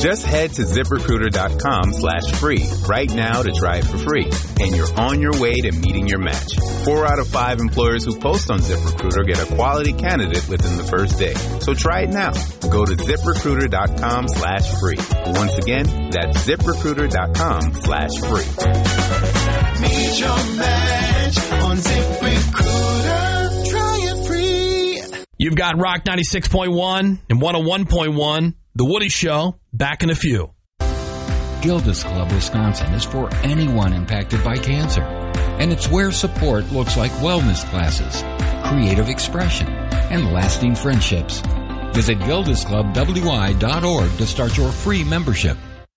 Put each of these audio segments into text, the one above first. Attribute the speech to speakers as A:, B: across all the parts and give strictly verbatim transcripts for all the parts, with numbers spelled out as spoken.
A: Just head to ZipRecruiter.com slash free right now to try it for free. And you're on your way to meeting your match. Four out of five employers who post on ZipRecruiter get a quality candidate within the first day. So try it now. Go to ZipRecruiter.com slash free. Once again, that's ZipRecruiter.com slash free.
B: Meet your match on ZipRecruiter. Try it free.
C: You've got Rock ninety-six point one and one oh one point one. The Woody Show, back in a few.
D: Gilda's Club Wisconsin is for anyone impacted by cancer. And it's where support looks like wellness classes, creative expression, and lasting friendships. Visit gildas club w i dot org to start your free membership.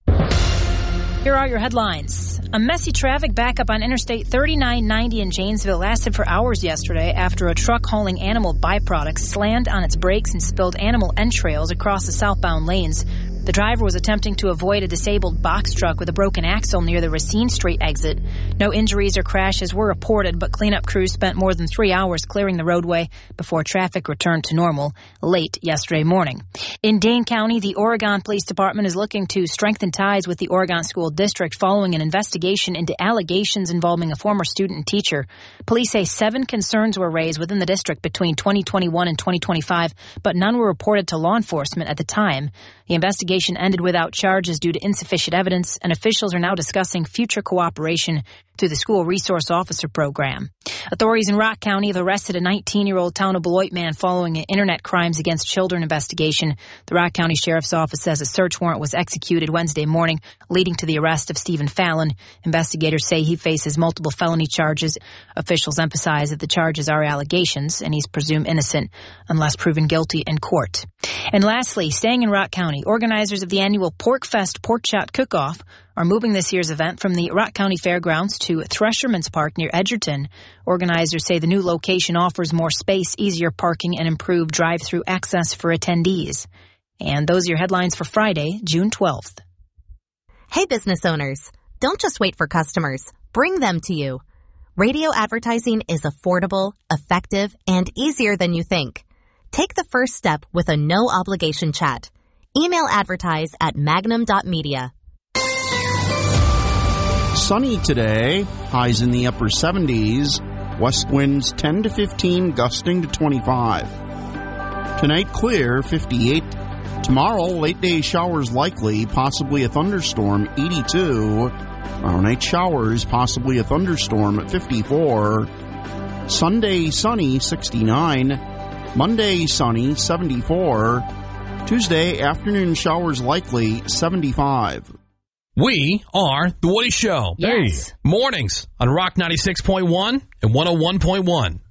E: Here are your headlines. A messy traffic backup on Interstate thirty-nine ninety in Janesville lasted for hours yesterday after a truck hauling animal byproducts slammed on its brakes and spilled animal entrails across the southbound lanes. The driver was attempting to avoid a disabled box truck with a broken axle near the Racine Street exit. No injuries or crashes were reported, but cleanup crews spent more than three hours clearing the roadway before traffic returned to normal late yesterday morning. In Dane County, the Oregon Police Department is looking to strengthen ties with the Oregon School District following an investigation into allegations involving a former student and teacher. Police say seven concerns were raised within the district between twenty twenty-one and twenty twenty-five, but none were reported to law enforcement at the time. The investigation ended without charges due to insufficient evidence, and officials are now discussing future cooperation through the School Resource Officer Program. Authorities in Rock County have arrested a nineteen-year-old Town of Beloit man following an Internet Crimes Against Children investigation. The Rock County Sheriff's Office says a search warrant was executed Wednesday morning, leading to the arrest of Stephen Fallon. Investigators say he faces multiple felony charges. Officials emphasize that the charges are allegations, and he's presumed innocent unless proven guilty in court. And lastly, staying in Rock County, organizers of the annual Pork Fest Pork Chop Cook-Off are moving this year's event from the Rock County Fairgrounds to Thresherman's Park near Edgerton. Organizers say the new location offers more space, easier parking, and improved drive-through access for attendees. And those are your headlines for Friday, June twelfth.
F: Hey, business owners, don't just wait for customers. Bring them to you. Radio advertising is affordable, effective, and easier than you think. Take the first step with a no-obligation chat. Email advertise at magnum dot media.
G: Sunny today, highs in the upper seventies, west winds ten to fifteen, gusting to twenty-five. Tonight clear, fifty-eight. Tomorrow, late day showers likely, possibly a thunderstorm, eighty-two. Tomorrow night showers, possibly a thunderstorm, at fifty-four. Sunday sunny, sixty-nine. Monday sunny, seventy-four. Tuesday afternoon showers likely, seventy-five.
C: We are The Woody Show.
E: Yes.
C: Hey. Mornings on Rock ninety-six point one and one oh one point one.